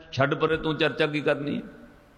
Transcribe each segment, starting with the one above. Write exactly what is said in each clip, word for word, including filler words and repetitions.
छड्ड परे तू चर्चा की करनी है।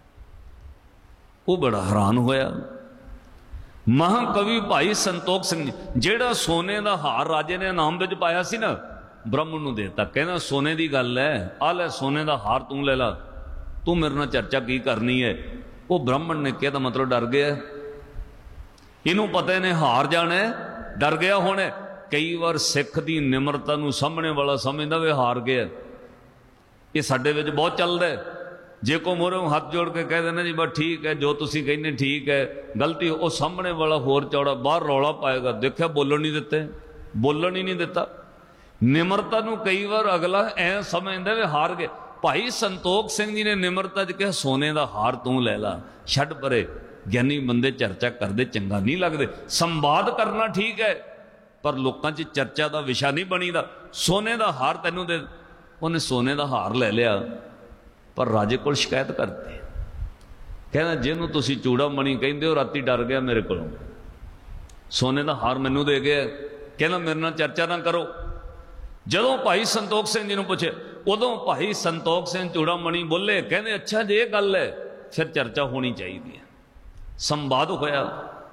वो बड़ा हैरान होया। महाकवि भाई संतोख सिंह जी जेड़ा सोने का हार राजे ने इनाम विच पाया सी ना, ब्राह्मण नूं देता, कहना सोने की गल है, आ ले सोने का हार तू ले ला, तू मेरे नाल चर्चा की करनी है। वो ब्राह्मण ने कहता मतलब डर गया, इनू पता इन्हें हार जाना है, डर गया होना। कई बार सिख की निमरता नूं सामने वाला समझदा वे हार गया। ये साडे विच बहुत चलदा है। जे को मोरों हाथ जोड़ के कह देना जी बस ठीक है, जो तुसीं कहने ठीक है, गलती वो सामने वाला होर चौड़ा बाहर रौला पाएगा। देखा बोलन नहीं देते, बोलन ही नहीं देता। निमरता नूं कई बार अगला ऐ समझदा वे हार गए। भाई संतोख सिंह जी ने निमरता च कहा सोने का हार तू लै ला, छड्ड परे। ज्ञानी बंदे चर्चा करते चंगा नहीं लगते। संवाद करना ठीक है पर लोगों च चर्चा का विषय नहीं बनीदा। सोने का हार तैनूं दे, उन्हें सोने का हार ले लिया पर राजे को शिकायत करती, कहना जिन्हों तुसीं चूड़ामणी कहंदे हो राती डर गया मेरे को, सोने का हार मैनू दे गया, कहना मेरे नाल चर्चा ना करो। जदों भाई संतोख सिंह जी नूं पुछे उदों भाई संतोख सिंह चूड़ामणी बोले, कहने अच्छा जे गल है फिर चर्चा होनी चाहिए है। संवाद होया,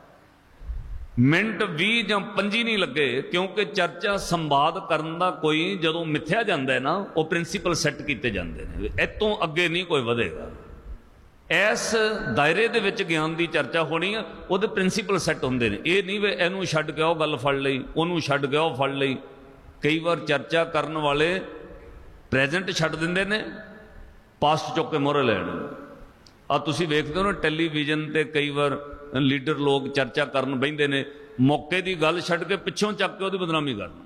मिनट भी ਜਾਂ पंजी नहीं लगे, क्योंकि चर्चा संवाद करन दा कोई जदों मिथ्या जांदा है ना, वो प्रिंसीपल सैट कीते जांदे ने, इतों अगे नहीं कोई वधेगा। इस दायरे दे विच ज्ञान की चर्चा होनी है, वो प्रिंसीपल सैट होंदे ने। ये नहीं वे इनू छड्ड के वो गल फड़ लई, उहनूं छड्ड के वो फड़ लई। कई बार चर्चा करन वाले प्रेजेंट छड्ड दिंदे ने, पास्ट चुक के मोहरे लैण। आ तुसीं वेखदे हो ना टैलीविजन ते कई बार लीडर लोग चर्चा करन बहिंदे ने, मौके की गल छड्ड के पिछों चक के उहदी बदनामी करन।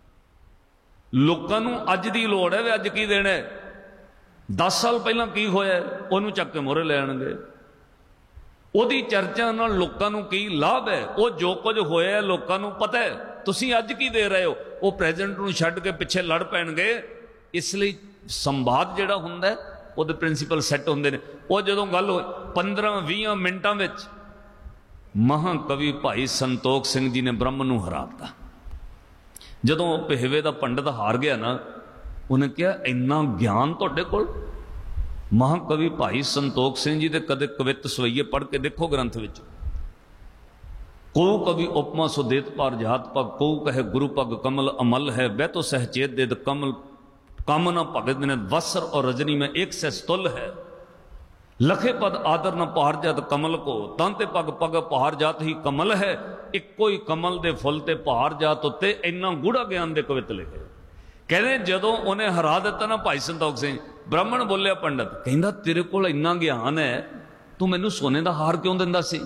लोकां नूं अज दी लोड़ है, वे अज की देना है, दस साल पहलां की होया उहनूं चक के मोहरे लैणगे। उहदी चर्चा नाल लोकां नूं की लाभ है, वो जो कुछ होया लोकां नूं पता है, तुसीं अज की दे रहे हो, वो प्रेजेंट नूं छड्ड के पिछे लड़ पैणगे। इसलिए संवाद जिहड़ा हुंदा है ਉਹਦੇ प्रिंसीपल सैट होंदे ने। वो जदों गल हो पंद्रह ਵੀਹ मिनटां विच महाकवि भाई संतोख सिंह जी ने ब्रह्म नूं हराता। जदों पहेवे दा पंडित हार गया ना, उन्हें कहा इन्ना ज्ञान तुहाडे कोल। महाकवि भाई संतोख सिंह जी दे कदे कवित सवैये पढ़ के देखो ग्रंथ विच। को कवि उपमा सुदेत पार जात पग, को कहे गुरु पग कमल अमल है, वह तो सहचेत दे कमल कामना भगत ने वस्त्र और रजनी में एक से स्तुल है। लखे पद आदर न पहाड़ जात कमल को, तांते पग पग पहाड़ जात ही कमल है। इक्को ही कमल दे फुल ते पहाड़ जात उत्ते इन्ना गूढ़ा ज्ञान दे कवित लिखे। कहते जदों उन्हें हरा दिता ना भाई संतोख सिंह, ब्राह्मण बोलिया पंडित, कहंदा तेरे कोल इन्ना ज्ञान है, तू मैनू सोने का हार क्यों दिंदा सी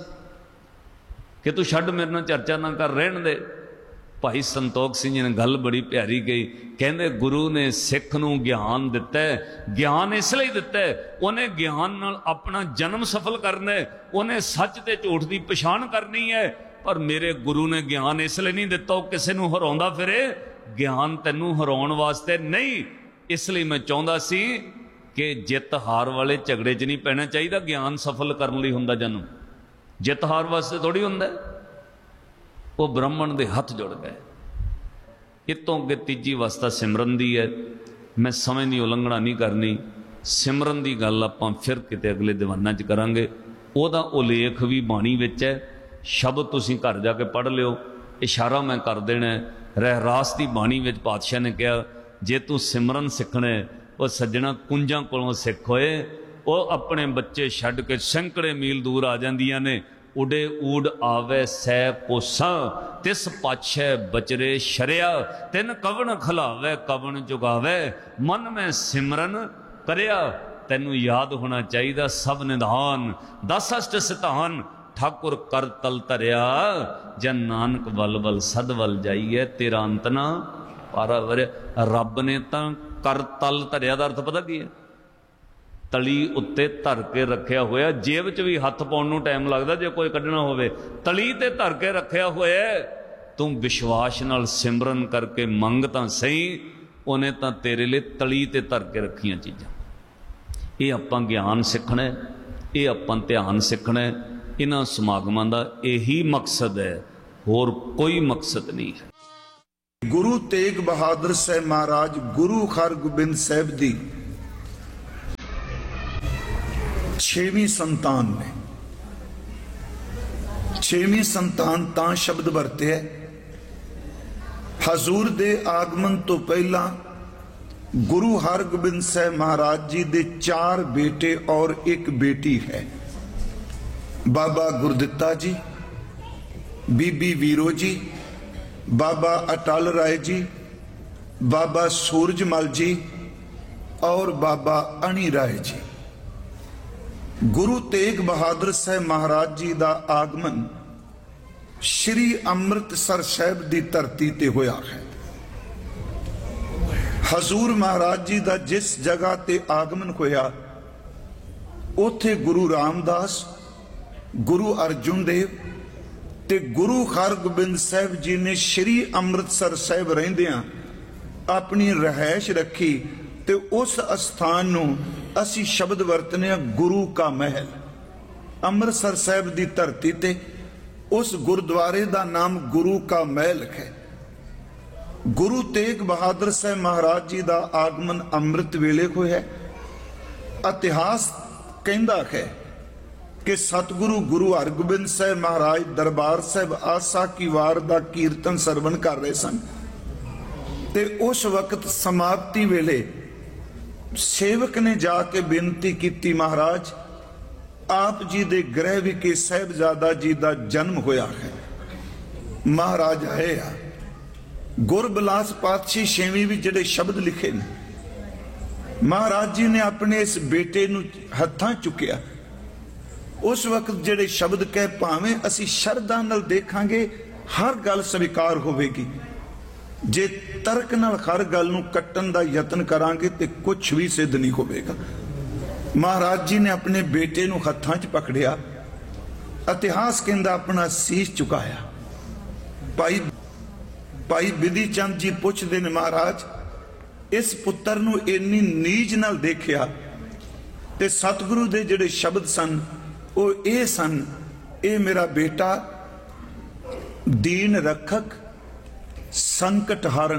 कि तू छड्ड मेरे नाल चर्चा ना कर, रहण दे। भाई संतोख सिंह जी ने गल बड़ी प्यारी कही, कहते गुरु ने सिख नूं ज्ञान दिता है, ज्ञान इसलिए दिता है उन्हें ज्ञान नाल अपना जन्म सफल करना है, उन्हें सच ते झूठ की पछाण करनी है। पर मेरे गुरु ने ज्ञान इसलिए नहीं दिता वो किसी नूं हराउंदा फिरे, ज्ञान तैनूं हराउण वास्ते नहीं। इसलिए मैं चाहुंदा सी कि जित हार वाले झगड़े च नहीं पैना चाहिए, ज्ञान सफल करने लई हुंदा जन्म, जित हार वास्ते थोड़ी हुंदा। वो ब्राह्मण दे हथ जुड़ गए। इतों अगे तीजी अवस्था सिमरन दी है। मैं समय की उलंघना नहीं करनी, सिमरन की गल आपां फिर किते अगले दीवाना च करांगे। ओहदा उल्लेख भी बाणी विच है, शब्द तुसीं घर जाके पढ़ लिओ, इशारा मैं कर देना है। रहरास की बाणी विच पातशाह ने कहा जे तू सिमरन सीखना है, वो सज्जणा कुंजां कोलों सिख होए, वो अपने बच्चे छड्ड के सैकड़े मील दूर आ जांदियां ने। उडे ऊड आवे सै कोसा, तिस पाछे बचरे शरिया, तिन कवन खलावे कवन जुगावे, मन में सिमरन करिया। तैनू याद होना चाहिए सब निधान, दस अष्ट सितान, ठाकुर कर तल धरिया, जन नानक वल वल सद वल जाइए, तेरा अंत ना पारा वरिया। रब ने तो कर तल धरिया का अर्थ पता की है? तली उत्ते धर के रखिया होया, जेब च भी हथ पाउण नूं टाइम लगदा जे कोई कढ़ना होवे, तली ते धर के रखिया होया। तू विश्वास नाल सिमरन करके मंग तां सही, उन्हें तां तेरे लिए तली ते धर के रखियां चीज़ां। ये आपां ज्ञान सीखना है, ये आपां ध्यान सीखना है। इन्हां समागमां दा यही मकसद है, होर कोई मकसद नहीं है। गुरु तेग बहादुर साहब महाराज गुरु हरगोबिंद साहब दी छेवीं संतान ने। छेवीं संतान तां शब्द वरते है, हजूर दे आगमन तो पहला गुरु हरगोबिंद साहब महाराज जी दे चार बेटे और एक बेटी है। बाबा गुरदित्ता जी, बीबी वीरो जी, बाबा अटल राय जी, बाबा सूरजमल जी और बाबा अणी राय जी। गुरु तेग बहादुर साहब महाराज जी का आगमन श्री अमृतसर साहब की धरती ते होया है। हजूर महाराज जी का जिस जगह ते आगमन होया उथे गुरु रामदास, गुरु अर्जुन देव ते गुरु हरगोबिंद साहब जी ने श्री अमृतसर साहब रहिंदियां अपनी रहायश रखी ते उस स्थान नूं असी शब्द वरतने गुरु का महल। अमृतसर साहब की धरती ते उस गुरुद्वारे का नाम गुरु का महल है। गुरु तेग बहादुर साहब महाराज जी का आगमन अमृत वेले होया। इतिहास कहता है कि सतगुरु गुरु हरगोबिंद साहब महाराज दरबार साहब आसा की वार का कीर्तन सरवण कर रहे सन ते उस वक्त समाप्ति वेले सेवक ने जाके बेनती की, महाराज आप जी दे गृह विखे साहिबजादा जी का जन्म होया है। महाराज आए आ गुरबिलास पातशाही छेवीं भी जिहड़े शब्द लिखे ने, महाराज जी ने अपने इस बेटे नूं हत्थां चुकिया। उस वक्त जिहड़े शब्द कह भावें असी शरधा नाल देखांगे हर गल स्वीकार होवेगी, जे तर्क नाल हर गल नूं कट्टण दा यतन करांगे ते कुछ भी सिद्ध नहीं होवेगा। महाराज जी ने अपने बेटे नूं हत्थां च पकड़िया। इतिहास कहंदा अपना सीस चुकाया। भाई भाई बिधि चंद जी पुछदे ने, महाराज इस पुत्र नूं इन्नी नीज नाल देखिया ते सतगुरु दे जिहड़े शब्द सन वो ये सन, ये मेरा बेटा दीन रखक संकट हारण।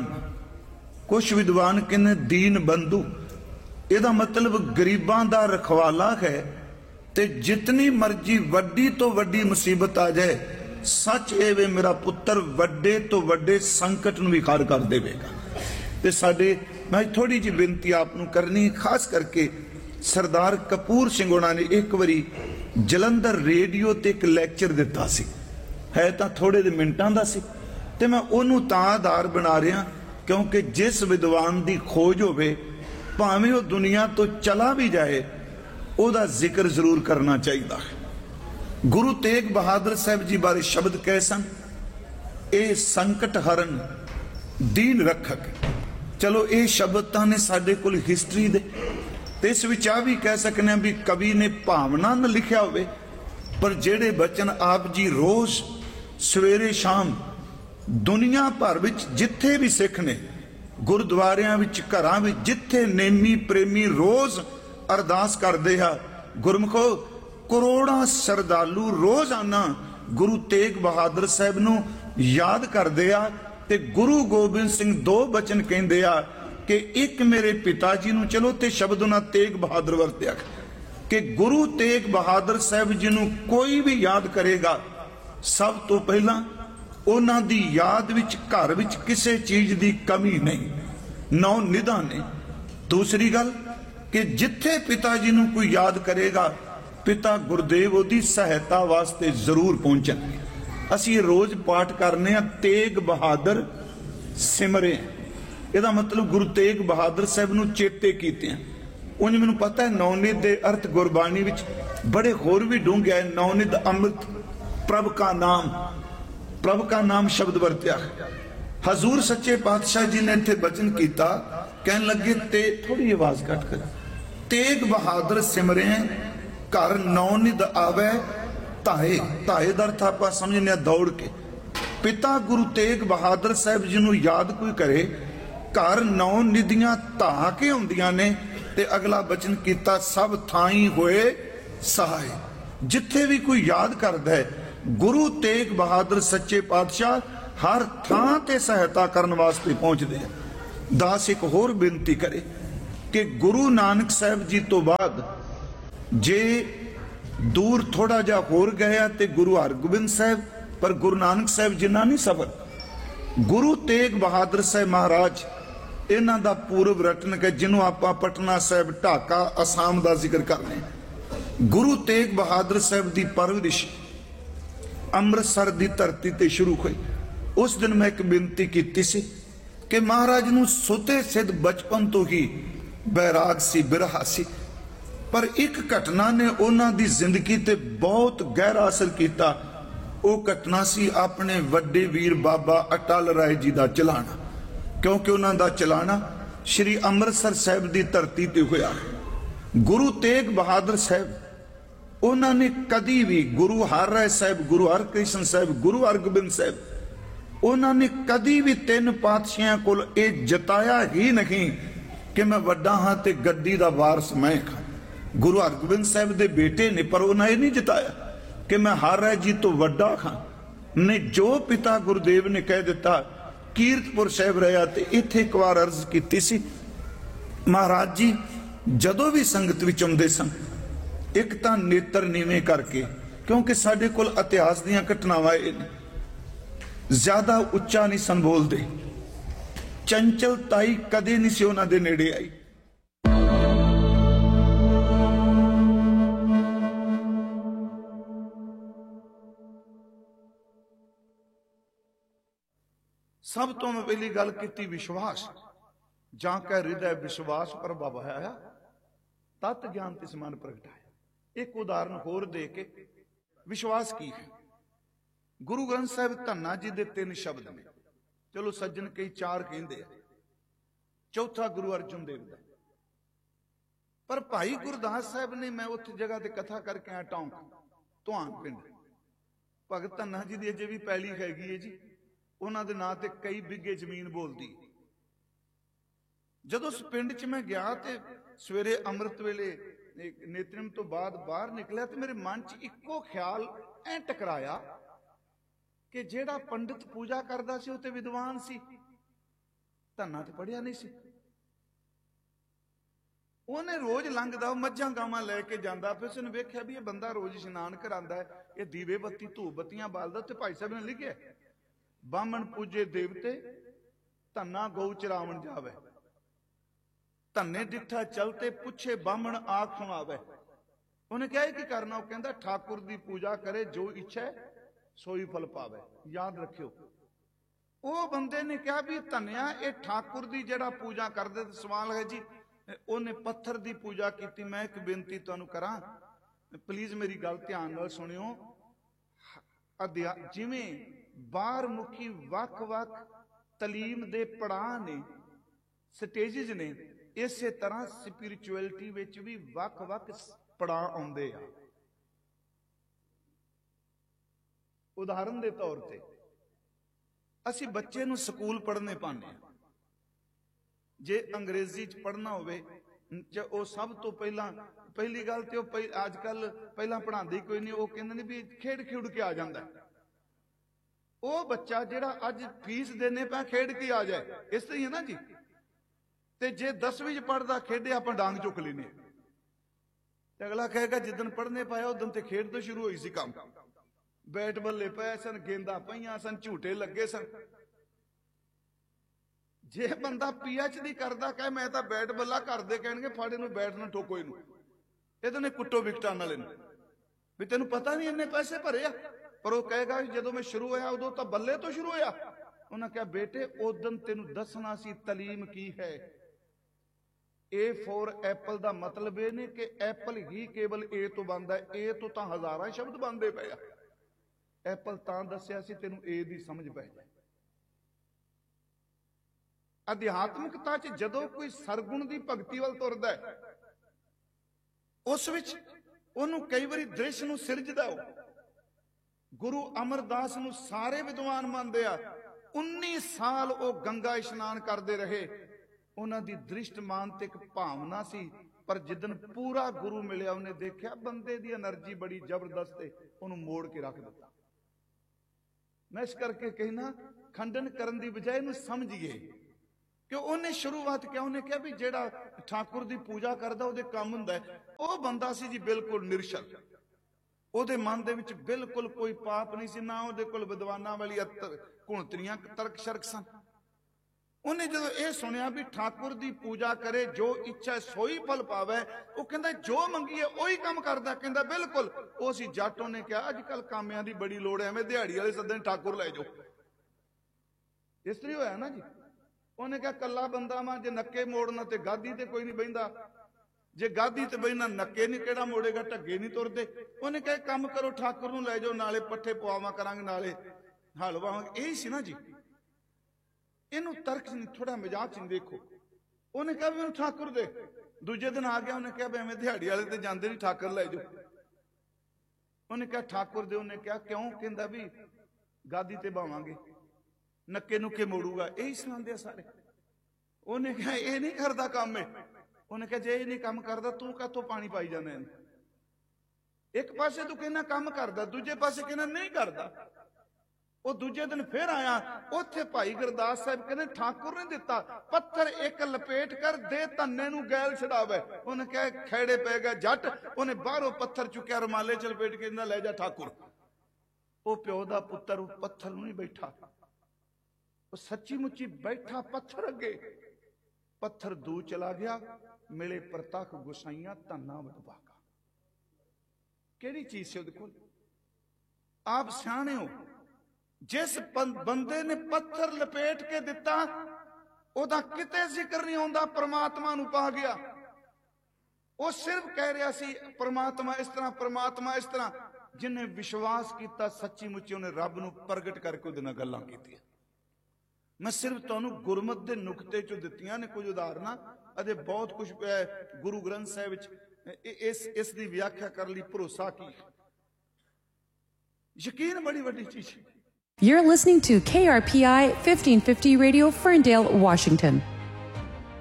कुछ विद्वान कहने दीन बंधु, ਇਹਦਾ मतलब गरीबां दा रखवाला है। ते जितनी मर्जी वड्डी तो वड्डी मुसीबत आ जाए, सच ए वे मेरा पुत्र वड्डे तो वड्डे संकट नूं भी खार कर देवेगा। ते साडे मैं थोड़ी जी बेनती आप नूं करनी, खास करके सरदार कपूर सिंह होना ने एक बारी जलंधर रेडियो ते एक लैक्चर दिता सी, है तां थोड़े दे मिनटां दा सी, ते मैं ओनूं तां आधार बना रहा क्योंकि जिस विद्वान दी खोज होवे भावें वो दुनिया तो चला भी जाए ओदा जिक्र जरूर करना चाहिए है। गुरु तेग बहादुर साहब जी बारे शब्द कह सन, ए संकट हरण दीन रखक। चलो ये शब्द ने साडे कोल हिस्टरी दे ते इस विच आ भी कह सकने भी कवि ने भावना न लिखिया होवे, पर जेड़े बचन आप जी रोज सवेरे शाम दुनिया भर विच जिथे भी सिख ने गुरुद्वारियां विच घरां विच जिथे नेमी प्रेमी रोज अरदास करदे आ, गुरमुखो करोड़ां श्रद्धालु रोजाना गुरु तेग बहादुर साहब नूं याद करदे आ ते गुरु गोबिंद सिंह दो बचन कहंदे आ कि एक मेरे पिता जी नूं, चलो ते शब्द उन्हां तेग बहादुर वरत्या कि गुरु तेग बहादुर साहब जी नूं कोई भी याद करेगा सब तो पहला उन्हां दी याद विच घर विच किसी चीज दी कमी नहीं, नौ निधान ने। दूसरी गल कि जिथे पिता जी नूं कोई याद करेगा पिता गुरदेव उहदी सहायता वास्ते जरूर पहुंचणगे। असीं रोज पाठ करने आ तेग बहादुर सिमरे, इहदा मतलब गुरु तेग बहादुर साहब नूं चेते कीते हैं। उंज मैनूं पता है नौनिध दे अर्थ गुरबाणी विच बड़े होर भी डूंघे है। नौनिध अमृत प्रभ का नाम, प्रभ का नाम शब्द वरत्या। हजूर सच्चे पातशाह जी ने इत्थे बचन किया, कहन लगे ते थोड़ी आवाज घट कर, तेग बहादुर सिमरे घर नौनिध आवे ताए। ताए दा अर्थ आपां समझने दौड़ के। पिता गुरु तेग बहादुर साहब जी नूं याद कोई करे, घर नौ निधियां धा के आउंदियां ने ते अगला बचन किया सब थाई होए सहाय। जिथे भी कोई याद करदा है गुरु तेग बहादुर सच्चे पातशाह हर थां ते सहायता करन वास्ते पहुंचदे हैं। दास एक होर बेनती करे कि गुरु नानक साहब जी तो बाद ਜੇ ਦੂਰ ਥੋੜਾ ਜਿਹਾ ਹੋਰ ਗਿਆ ਤੇ ਗੁਰੂ ਹਰਗੋਬਿੰਦ ਸਾਹਿਬ, ਪਰ ਗੁਰੂ ਨਾਨਕ ਸਾਹਿਬ ਜਿੰਨਾ ਨਹੀਂ ਸਫਰ। ਗੁਰੂ ਤੇਗ ਬਹਾਦਰ ਸਾਹਿਬ ਮਹਾਰਾਜ, ਇਹਨਾਂ ਦਾ ਪੂਰਵ ਰਟਨ ਹੈ, ਜਿਹਨੂੰ ਆਪਾਂ ਪਟਨਾ ਸਾਹਿਬ, ਢਾਕਾ, ਅਸਾਮ ਦਾ ਜ਼ਿਕਰ ਕਰਨੇ। ਗੁਰੂ ਤੇਗ ਬਹਾਦਰ ਸਾਹਿਬ ਦੀ ਪਰਵਰਿਸ਼ ਅੰਮ੍ਰਿਤਸਰ ਦੀ ਧਰਤੀ ਤੇ ਸ਼ੁਰੂ ਹੋਈ। ਉਸ ਦਿਨ ਮੈਂ ਇੱਕ ਬੇਨਤੀ ਕੀਤੀ ਸੀ ਕਿ ਮਹਾਰਾਜ ਨੂੰ ਸੁਤੇ ਸਿੱਧ ਬਚਪਨ ਤੋਂ ਹੀ ਬੈਰਾਗ ਸੀ, ਬਿਰਹਾ ਸੀ, ਪਰ ਇੱਕ ਘਟਨਾ ਨੇ ਉਹਨਾਂ ਦੀ ਜ਼ਿੰਦਗੀ ਤੇ ਬਹੁਤ ਗਹਿਰਾ ਅਸਰ ਕੀਤਾ। ਉਹ ਘਟਨਾ ਸੀ ਆਪਣੇ ਵੱਡੇ ਵੀਰ ਬਾਬਾ ਅਟਲ ਰਾਏ ਜੀ ਦਾ ਚਲਾਣਾ, ਕਿਉਂਕਿ ਉਹਨਾਂ ਦਾ ਚਲਾਣਾ ਸ਼੍ਰੀ ਅੰਮ੍ਰਿਤਸਰ ਸਾਹਿਬ ਦੀ ਧਰਤੀ ਤੇ ਹੋਇਆ। ਗੁਰੂ ਤੇਗ ਬਹਾਦਰ ਸਾਹਿਬ, ਉਹਨਾਂ ਨੇ ਕਦੀ ਵੀ, ਗੁਰੂ ਹਰ ਰਾਏ ਸਾਹਿਬ, ਗੁਰੂ ਹਰਕ੍ਰਿਸ਼ਨ ਸਾਹਿਬ, ਗੁਰੂ ਹਰਗੋਬਿੰਦ ਸਾਹਿਬ, ਉਹਨਾਂ ਨੇ ਕਦੀ ਵੀ ਤਿੰਨ ਪਾਤਸ਼ਾਹਾਂ ਕੋਲ ਇਹ ਜਤਾਇਆ ਹੀ ਨਹੀਂ ਕਿ ਮੈਂ ਵੱਡਾ ਹਾਂ ਤੇ ਗੱਦੀ ਦਾ ਵਾਰਸ ਮੈਂ ਹਾਂ। ਗੁਰੂ ਹਰਗੋਬਿੰਦ ਸਾਹਿਬ ਦੇ ਬੇਟੇ ਨੇ, ਪਰ ਉਹਨਾਂ ਇਹ ਨਹੀਂ ਜਤਾਇਆ ਕਿ ਮੈਂ ਹਰ ਰਾਏ ਜੀ ਤੋਂ ਵੱਡਾ ਹਾਂ। ਨੇ ਜੋ ਪਿਤਾ ਗੁਰਦੇਵ ਨੇ ਕਹਿ ਦਿੱਤਾ, ਕੀਰਤਪੁਰ ਸਾਹਿਬ ਰਿਹਾ ਤੇ ਇੱਥੇ ਇੱਕ ਵਾਰ ਅਰਜ਼ ਕੀਤੀ ਸੀ, ਮਹਾਰਾਜ ਜੀ ਜਦੋਂ ਵੀ ਸੰਗਤ ਵਿੱਚ ਆਉਂਦੇ ਸਨ, ਇੱਕ ਤਾਂ ਨੇਤਰ ਨੀਵੇਂ ਕਰਕੇ, ਕਿਉਂਕਿ ਸਾਡੇ ਕੋਲ ਇਤਿਹਾਸ ਦੀਆਂ ਘਟਨਾਵਾਂ ਇਹ ਨੇ, ਜ਼ਿਆਦਾ ਉੱਚਾ ਨਹੀਂ ਸਨ ਬੋਲਦੇ। ਚੰਚਲਤਾਈ ਕਦੇ ਨਹੀਂ ਸੀ ਉਹਨਾਂ ਦੇ ਨੇੜੇ ਆਈ। ਸਭ ਤੋਂ ਮੈਂ ਪਹਿਲੀ ਗੱਲ ਕੀਤੀ ਵਿਸ਼ਵਾਸ। ਜਾਂ ਕੈ ਹਿਰਦੈ ਵਿਸ਼ਵਾਸ ਪ੍ਰਭਾਇਆ, ਤਤ ਗਿਆਨ ਤਿਸ ਮਨ ਪ੍ਰਗਟਾਇਆ। ਇੱਕ ਉਦਾਹਰਨ ਹੋਰ ਦੇ ਕੇ, ਵਿਸ਼ਵਾਸ ਕੀ ਹੈ? ਗੁਰੂ ਗ੍ਰੰਥ ਸਾਹਿਬ ਧੰਨਾ ਜੀ ਦੇ ਤਿੰਨ ਸ਼ਬਦ ਨੇ, ਚਲੋ ਸੱਜਣ ਕਈ ਚਾਰ ਕਹਿੰਦੇ ਆ, ਚੌਥਾ ਗੁਰੂ ਅਰਜਨ ਦੇਵ ਦਾ। ਪਰ ਭਾਈ ਗੁਰਦਾਸ ਸਾਹਿਬ ਨੇ, ਮੈਂ ਉੱਥੇ ਜਗ੍ਹਾ ਤੇ ਕਥਾ ਕਰਕੇ ਆਇਆ, ਟੌਂਕ ਧੁਆਨ ਪਿੰਡ, ਭਗਤ ਧੰਨਾ ਜੀ ਦੀ ਅਜੇ ਵੀ ਪੈਲੀ ਹੈਗੀ ਹੈ ਜੀ, ਉਹਨਾਂ ਦੇ ਨਾਂ ਤੇ ਕਈ ਬਿੱਗੇ ਜ਼ਮੀਨ ਬੋਲਦੀ। ਜਦੋਂ ਉਸ ਪਿੰਡ 'ਚ ਮੈਂ ਗਿਆ ਤੇ ਸਵੇਰੇ ਅੰਮ੍ਰਿਤ ਵੇਲੇ ਨੇਤਰਮ ਤੋਂ ਬਾਅਦ ਬਾਹਰ ਨਿਕਲਿਆ ਤੇ ਮੇਰੇ ਮਨ 'ਚ ਇੱਕੋ ਖਿਆਲ ਐ ਟਕਰਾਇਆ ਕਿ ਜਿਹੜਾ ਪੰਡਿਤ ਪੂਜਾ ਕਰਦਾ ਸੀ ਉਹ ਤੇ ਵਿਦਵਾਨ ਸੀ, ਧੰਨਾ ਤੇ ਪੜਿਆ ਨਹੀਂ ਸੀ। ਉਹਨੇ ਰੋਜ਼ ਲੰਘਦਾ, ਉਹ ਮੱਝਾਂ ਗਾਵਾਂ ਲੈ ਕੇ ਜਾਂਦਾ, ਫਿਰ ਉਸਨੇ ਵੇਖਿਆ ਵੀ ਇਹ ਬੰਦਾ ਰੋਜ਼ ਇਸ਼ਨਾਨ ਕਰਾਂਦਾ ਹੈ, ਇਹ ਦੀਵੇ ਬੱਤੀ ਧੂਪ ਬੱਤੀਆਂ ਬਾਲਦਾ। ਤੇ ਭਾਈ ਸਾਹਿਬ ਨੇ ਲਿਖਿਆ, ਬਾਹਮਣ ਪੂਜੇ ਦੇਵਤੇ, ਧੰਨਾ ਗਊ ਚਰਾਵਣ ਜਾਵੇ, ਧੰਨੇ ਡਿੱਠਾ ਚਲਤੇ, ਪੁੱਛੇ ਬਾਹਮਣ ਆਖ ਸੁਣਾਵੇ। ਉਹਨੇ ਕਿਹਾ ਕੀ ਕਰਨਾ? ਉਹ ਕਹਿੰਦਾ ਠਾਕੁਰ ਦੀ ਪੂਜਾ ਕਰੇ, ਜੋ ਇੱਛਾ ਸੋਈ ਫਲ ਪਾਵੇ। ਯਾਦ ਰੱਖਿਓ, ਉਹ ਬੰਦੇ ਨੇ ਕਿਹਾ ਵੀ ਧੰਨਿਆ ਇਹ ਠਾਕੁਰ ਦੀ ਜਿਹੜਾ ਪੂਜਾ ਕਰਦੇ, ਤੇ ਸਵਾਲ ਹੈ ਜੀ ਉਹਨੇ ਪੱਥਰ ਦੀ ਪੂਜਾ ਕੀਤੀ। ਮੈਂ ਇੱਕ ਬੇਨਤੀ ਤੁਹਾਨੂੰ ਕਰਾਂ, ਪਲੀਜ਼ ਮੇਰੀ ਗੱਲ ਧਿਆਨ ਨਾਲ ਸੁਣਿਓ। ਜਿਵੇਂ ਬਾਹਰ ਮੁਖੀ ਵੱਖ-ਵੱਖ ਤਾਲੀਮ ਦੇ ਪੜਾਅ ਨੇ, ਸਟੇਜਿਸ ਨੇ, ਇਸੇ ਤਰ੍ਹਾਂ ਸਪਿਰਿਚੁਅਲਿਟੀ ਵਿੱਚ ਵੀ ਵੱਖ-ਵੱਖ ਪੜਾਅ ਆਉਂਦੇ ਆ। ਉਦਾਹਰਨ ਦੇ ਤੌਰ ਤੇ ਅਸੀਂ ਬੱਚੇ ਨੂੰ ਸਕੂਲ ਪੜ੍ਹਨੇ ਪਾਉਂਦੇ ਹਾਂ। ਜੇ ਅੰਗਰੇਜ਼ੀ 'ਚ ਪੜ੍ਹਨਾ ਹੋਵੇ, ਉਹ ਸਭ ਤੋਂ ਪਹਿਲਾਂ ਪਹਿਲੀ ਗੱਲ ਤੇ ਉਹ ਅੱਜ ਕੱਲ ਪਹਿਲਾਂ ਪੜ੍ਹਾਉਂਦੇ ਕੋਈ ਨਹੀਂ, ਉਹ ਕਹਿੰਦੇ ਨੇ ਵੀ ਖੇਡ ਖੇਡ ਕੇ ਆ ਜਾਂਦਾ। ਉਹ ਬੱਚਾ ਜਿਹੜਾ ਅੱਜ ਫੀਸ ਦੇਣੇ ਪਾ ਖੇਡ ਕੇ ਆ ਜਾਏ, ਇਸ ਤਰ੍ਹਾਂ ਹੀ ਹੈ ਨਾ ਜੀ। ਤੇ ਜੇ ਦਸਵੀਂ 'ਚ ਪੜ੍ਹਦਾ ਖੇਡੇ, ਆਪਾਂ ਡਾਂਗ ਚੁੱਕ ਲੈਨੇ, ਤੇ ਅਗਲਾ ਕਹੇਗਾ ਜਿੱਦਣ ਪੜ੍ਹਨੇ ਪਾਇਆ ਉਦੋਂ ਤੇ ਖੇਡ ਤੋਂ ਸ਼ੁਰੂ ਹੋਈ ਸੀ ਕੰਮ। ਬੈਟ ਬੱਲੇ ਪਏ ਸਨ, ਗੇਂਦਾਂ ਪਈਆਂ ਸਨ, ਝੂਟੇ ਲੱਗੇ ਸਨ। ਜੇ ਬੰਦਾ ਪੀ ਐਚ ਡੀ ਕਰਦਾ ਕਹੇ ਮੈਂ ਤਾਂ ਬੈਟ ਬੱਲਾ, ਕਰਦੇ ਕਹਿਣਗੇ ਫੜ ਇਹਨੂੰ, ਬੈਟ ਨੂੰ ਠੋਕੋ ਇਹਨੂੰ, ਇਹਦੇ ਨੇ ਕੁੱਟੋ ਵਿਕਟਾਂ ਨਾਲ ਇਹਨੂੰ, ਵੀ ਤੈਨੂੰ ਪਤਾ ਨਹੀਂ ਇੰਨੇ ਪੈਸੇ ਭਰੇ ਆ। ਪਰ ਉਹ ਕਹੇਗਾ ਜਦੋਂ ਮੈਂ ਸ਼ੁਰੂ ਹੋਇਆ ਉਦੋਂ ਤਾਂ ਬੱਲੇ ਤੋਂ ਸ਼ੁਰੂ ਹੋਇਆ। ਉਹਨਾਂ ਕਿਹਾ ਬੇਟੇ ਉਦੋਂ ਤੈਨੂੰ ਦੱਸਣਾ ਸੀ ਤਾਲੀਮ ਕੀ ਹੈ। ਏ ਫੋਰ ਐਪਲ ਦਾ ਮਤਲਬ ਇਹ ਨਹੀਂ ਕਿ ਐਪਲ ਹੀ ਕੇਵਲ ਏ ਤੋਂ ਬਣਦਾ, ਏ ਤੋਂ ਤਾਂ ਹਜ਼ਾਰਾਂ ਸ਼ਬਦ ਬਣਦੇ ਪਏ ਆ। ਐਪਲ ਤਾਂ ਦੱਸਿਆ ਸੀ ਤੈਨੂੰ ਏ ਦੀ ਸਮਝ ਪੈ ਜਾਏ। ਅਧਿਆਤਮਿਕਤਾ 'ਚ ਜਦੋਂ ਕੋਈ ਸਰਗੁਣ ਦੀ ਭਗਤੀ ਵੱਲ ਤੁਰਦਾ ਹੈ, ਉਸ ਵਿੱਚ ਉਹਨੂੰ ਕਈ ਵਾਰੀ ਦ੍ਰਿਸ਼ ਨੂੰ ਸਿਰਜਦਾ। ਉਹ ਗੁਰੂ ਅਮਰਦਾਸ ਨੂੰ ਸਾਰੇ ਵਿਦਵਾਨ ਮੰਨਦੇ ਆ। ਉੱਨੀ ਸਾਲ ਉਹ ਗੰਗਾ ਇਸ਼ਨਾਨ ਕਰਦੇ ਰਹੇ। ਉਹਨਾਂ ਦੀ ਦ੍ਰਿਸ਼ਟ ਮਾਨਸਿਕ ਭਾਵਨਾ ਸੀ, ਪਰ ਜਿੱਦਣ ਪੂਰਾ ਗੁਰੂ ਮਿਲਿਆ ਉਹਨੇ ਦੇਖਿਆ ਬੰਦੇ ਦੀ એનર્ਜੀ ਬੜੀ ਜ਼ਬਰਦਸਤ ਹੈ, ਉਹਨੂੰ ਮੋੜ ਕੇ ਰੱਖ ਦਿੱਤਾ। ਮੈਂ ਇਸ ਕਰਕੇ ਕਹਿਣਾ, ਖੰਡਨ ਕਰਨ ਦੀ ਬਜਾਏ ਇਹਨੂੰ ਸਮਝੀਏ। ਕਿ ਉਹਨੇ ਸ਼ੁਰੂਆਤ ਕਿਹਾ, ਉਹਨੇ ਕਿਹਾ ਵੀ ਜਿਹੜਾ ਠਾਕੁਰ ਦੀ ਪੂਜਾ ਕਰਦਾ ਉਹਦੇ ਕੰਮ ਹੁੰਦਾ ਹੈ। ਉਹ ਬੰਦਾ ਸੀ ਜੀ ਬਿਲਕੁਲ ਨਿਰਸ਼ਲ, ਉਹਦੇ ਮਨ ਦੇ ਵਿੱਚ ਬਿਲਕੁਲ ਕੋਈ ਪਾਪ ਨਹੀਂ ਸੀ, ਨਾ ਉਹਦੇ ਕੋਲ ਵਿਦਵਾਨਾਂ ਵਾਲੀ ਕੁਣਤਰੀਆਂ ਤਰਕ ਸ਼ਰਕ ਸਨ। ਉਹਨੇ ਜਦੋਂ ਇਹ ਸੁਣਿਆ ਵੀ ਠਾਕੁਰ ਦੀ ਪੂਜਾ ਕਰੇ, ਜੋ ਇੱਛਾ ਸੋਈ ਫਲ ਪਾਵੇ, ਉਹ ਕਹਿੰਦਾ ਜੋ ਮੰਗੀਏ ਉਹੀ ਕੰਮ ਕਰਦਾ। ਕਹਿੰਦਾ ਬਿਲਕੁਲ। ਉਹ ਸੀ ਜੱਟ। ਉਹਨੇ ਕਿਹਾ ਅੱਜ ਕੱਲ ਕਾਮਿਆਂ ਦੀ ਬੜੀ ਲੋੜ ਹੈ, ਐਵੇਂ ਦਿਹਾੜੀ ਵਾਲੇ ਸੱਦਣ ਠਾਕੁਰ ਲੈ ਜਾਓ। ਇਸ ਤਰ੍ਹਾਂ ਹੋਇਆ ਨਾ ਜੀ। ਉਹਨੇ ਕਿਹਾ ਕੱਲਾ ਬੰਦਾ ਵਾ, ਜੇ ਨੱਕੇ ਮੋੜਨਾ ਤੇ ਗਾਦੀ ਤੇ ਕੋਈ ਨਹੀਂ ਬਹਿੰਦਾ, ਜੇ ਗਾਦੀ ਤੇ ਬਹਿਣਾ ਨੱਕੇ ਨਹੀਂ ਕਿਹੜਾ ਮੋੜੇਗਾ, ਢੱਗੇ ਨਹੀਂ ਤੁਰਦੇ। ਉਹਨੇ ਕਿਹਾ ਕੰਮ ਕਰੋ, ਠਾਕੁਰ ਨੂੰ ਲੈ ਜਾਓ, ਨਾਲੇ ਪੱਠੇ ਪਵਾਵਾਂ ਕਰਾਂਗੇ, ਨਾਲੇ ਹਲ ਵਾਵਾਂਗੇ। ਇਹੀ ਸੀ ਨਾ ਜੀ। ਇਹਨੂੰ ਤਰਕ ਨਹੀਂ, ਥੋੜਾ ਮਜ਼ਾਕ ਚ ਦੇਖੋ। ਉਹਨੇ ਕਿਹਾ ਵੀ ਮੈਨੂੰ ਠਾਕੁਰ ਦੇ। ਦੂਜੇ ਦਿਨ ਆ ਗਿਆ, ਉਹਨੇ ਕਿਹਾ ਵੀ ਐਵੇਂ ਦਿਹਾੜੀ ਵਾਲੇ ਤੇ ਜਾਂਦੇ ਨਹੀਂ, ਠਾਕੁਰ ਲੈ ਜਾਓ। ਉਹਨੇ ਕਿਹਾ ਠਾਕੁਰ ਦੇ। ਉਹਨੇ ਕਿਹਾ ਕਿਉਂ? ਕਹਿੰਦਾ ਵੀ ਗਾਦੀ ਤੇ ਬਾਵਾਂਗੇ, ਨੱਕੇ ਨੁੱਕੇ ਮੋੜੂਗਾ। ਇਹੀ ਸੁਣਾਉਂਦੇ ਆ ਸਾਰੇ। ਉਹਨੇ ਕਿਹਾ ਇਹ ਨਹੀਂ ਕਰਦਾ ਕੰਮ। ਉਹਨੇ ਕਿਹਾ ਜੇ ਇਹ ਨਹੀਂ ਕੰਮ ਕਰਦਾ ਤੂੰ ਕਾਹਤੋਂ ਪਾਣੀ ਪਾਈ ਜਾਂਦਾ ਇਹਨੂੰ? ਇੱਕ ਪਾਸੇ ਤੂੰ ਕਹਿੰਦਾ ਕੰਮ ਕਰਦਾ, ਦੂਜੇ ਪਾਸੇ ਕਹਿੰਦਾ ਨਹੀਂ ਕਰਦਾ। ਉਹ ਦੂਜੇ ਦਿਨ ਫਿਰ ਆਇਆ, ਉੱਥੇ ਭਾਈ ਗੁਰਦਾਸ ਸਾਹਿਬ ਕਹਿੰਦੇ ਠਾਕੁਰ ਨੇ ਦਿੱਤਾ ਪੱਥਰ ਇੱਕ ਲਪੇਟ ਕਰ ਦੇ, ਧੰਨੇ ਨੂੰ ਗੈਲ ਛਡਾਵੇ। ਉਹਨੇ ਕਿਹਾ ਖੈੜੇ ਪੈ ਗਿਆ ਜੱਟ। ਉਹਨੇ ਬਾਹਰੋਂ ਪੱਥਰ ਚੁੱਕਿਆ, ਰੁਮਾਲੇ ਚ ਲਪੇਟ ਕੇ ਕਹਿੰਦਾ ਲੈ ਜਾ ਠਾਕੁਰ। ਉਹ ਪਿਓ ਦਾ ਪੁੱਤਰ ਉਹ ਪੱਥਰ ਨੂੰ ਨਹੀਂ ਬੈਠਾ, ਉਹ ਸੱਚੀ ਮੁੱਚੀ ਬੈਠਾ ਪੱਥਰ ਅੱਗੇ। ਪੱਥਰ ਦੂ ਚਲਾ ਗਿਆ, ਮਿਲੇ ਪ੍ਰਤੱਖ ਗੁਸਾਈਆਂ ਧੰਨਾ ਵਡਭਾਗਾ। ਕਿਹੜੀ ਚੀਜ਼ ਸੀ ਉਹਦੇ ਕੋਲ? ਆਪ ਸਿਆਣੇ ਹੋ। ਜਿਸ ਬੰਦੇ ਨੇ ਪੱਥਰ ਲਪੇਟ ਕੇ ਦਿੱਤਾ, ਉਹਦਾ ਕਿਤੇ ਜ਼ਿਕਰ ਨਹੀਂ ਆਉਂਦਾ ਪ੍ਰਮਾਤਮਾ ਨੂੰ ਪਾ ਗਿਆ। ਉਹ ਸਿਰਫ ਕਹਿ ਰਿਹਾ ਸੀ ਪ੍ਰਮਾਤਮਾ ਇਸ ਤਰ੍ਹਾਂ, ਪ੍ਰਮਾਤਮਾ ਇਸ ਤਰ੍ਹਾਂ। ਜਿਹਨੇ ਵਿਸ਼ਵਾਸ ਕੀਤਾ ਸੱਚੀ ਮੁੱਚੀ, ਉਹਨੇ ਰੱਬ ਨੂੰ ਪ੍ਰਗਟ ਕਰਕੇ ਉਹਦੇ ਨਾਲ ਗੱਲਾਂ ਕੀਤੀਆਂ। ਮੈਂ ਸਿਰਫ ਤੁਹਾਨੂੰ ਗੁਰਮਤਿ ਦੇ ਨੁਕਤੇ ਚੋਂ ਦਿੱਤੀਆਂ ਨੇ ਕੁਝ ਉਦਾਹਰਨਾਂ, ਅਤੇ ਬਹੁਤ ਕੁਝ ਗੁਰੂ ਗ੍ਰੰਥ ਸਾਹਿਬ ਵਿੱਚ ਇਸ ਇਸ ਦੀ ਵਿਆਖਿਆ ਕਰਨ ਲਈ ਭਰੋਸਾ ਕੀ। ਯਕੀਨ ਬੜੀ ਵੱਡੀ ਚੀਜ਼ ਹੈ। You're listening to K R P I fifteen fifty Radio, Ferndale, Washington.